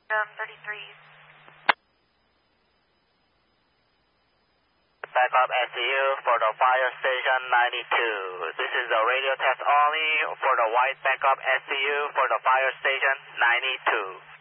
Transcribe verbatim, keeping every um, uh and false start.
Um, thirty-three. Backup S C U for the fire station ninety-two. This is the radio test only for the white backup S C U for the fire station ninety-two.